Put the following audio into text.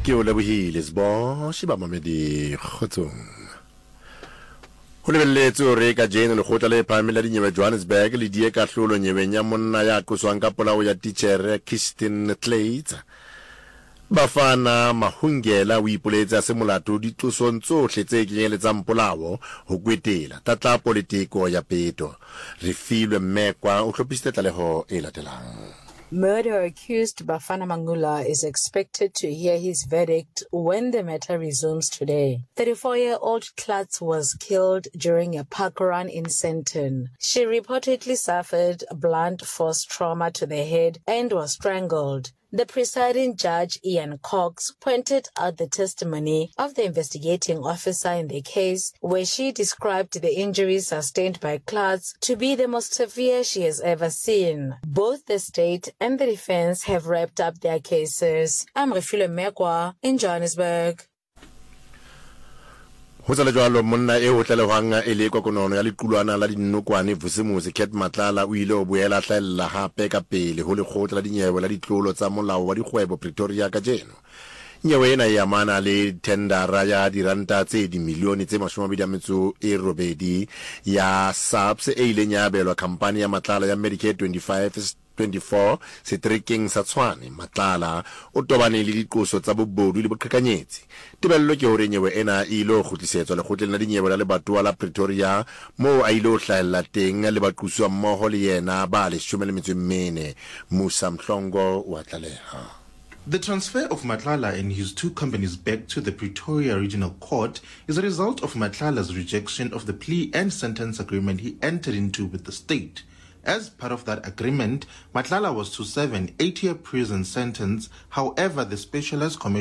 ke o lebohile sbo shiba mamedi kgotsong ho lebelletse hore ka jene le khotla le phamela dinyewe Johannesburg le die ka hlolo nyeweng ya monna ya qoswang ka polao ya teacher Kirsten Tlaitsa Bafana Mahungela o ipoletsa se molato ditlosong tsohle tse kenyeletsang polao ho kwetela tatla politiko ya peto re filwe mmekwa o hlopisitse tlaleho e latelang. Murder accused Bafana Mangula is expected to hear his verdict when the matter resumes today. 34-year-old Klats was killed during a park run in Sandton. She reportedly suffered blunt force trauma to the head and was strangled. The presiding judge, Ian Cox, pointed out the testimony of the investigating officer in the case, where she described the injuries sustained by Klats to be the most severe she has ever seen. Both the state and the defense have wrapped up their cases. I'm Refilwe Mekwa in Johannesburg. Ho tsala jwalo monna e ho tlalehwang e le kokonono ya lequlwana la dinokwane Vusimuzi Ket Matlala o ile o boela hlella hape ka pele ho lekgotla la dinyewe la ditlolo tsa molao wa dikgwebo Pretoria ka jeno. Nyewe ena ya mana le tendara ya diranta tse dimilione tse 28 ya SAPS e ile nyabelwa kampani ya Matlala ya Medicare 24 setrikeng sa Tshwane. Matlala o tobane le diqoso tsa bobodu le boqhekanyetsi. Tebello ke hore nyewe ena ilo khutlisetswa le khotleng la dinyewe la lebatowa la Pretoria mo a ilo hlahella teng le baquswa mmoho le yena ba le 14 Musa Mhlongo wa tlaleha. The transfer of Matlala and his two companies back to the Pretoria Regional Court is a result of Matlala's rejection of the plea and sentence agreement he entered into with the state. As part of that agreement, Matlala was to serve an 8-year prison sentence. However, the Specialized Commission